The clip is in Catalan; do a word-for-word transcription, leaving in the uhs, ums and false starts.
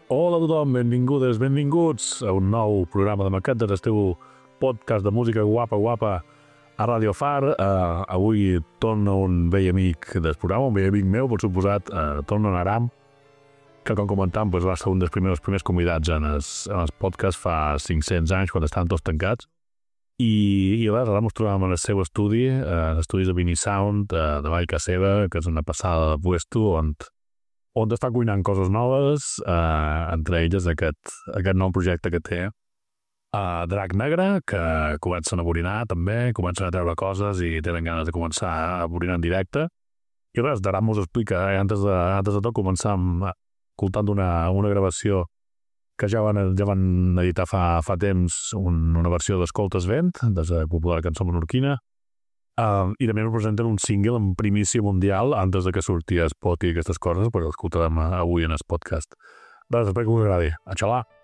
Hola a tothom, benvingudes, benvinguts a un nou programa de Maquetes, el teu podcast de música guapa, guapa a Radio Far. Uh, avui torna un vell amic del programa, un vell amic meu, per suposat, uh, torna en Aram, que com comentam pues, va ser un dels primers, primers convidats en el, en el podcast fa cinc-cents anys, quan estaven tots tancats. I, i res, ara ens trobem en el seu estudi, uh, l'estudi de Vini Sound, uh, de Vall Casera, que és una passada de puesto, on on està cuinant coses noves, eh, entre elles aquest, aquest nou projecte que té eh, Drac Negre, que comencen a borinar també, comencen a treure coses i tenen ganes de començar a borinar en directe. I res, d'Aram us explica, eh, antes, de, antes de tot començam escoltant una, una gravació que ja van, ja van editar fa, fa temps, un, una versió d'Escoltes Vent, de la popular cançó menorquina. Uh, i també ens presenten un single en primícia mundial antes de que sortia Spot i aquestes coses, però l'escoltarem avui en el podcast. Res, espero que us agradi. A xalar!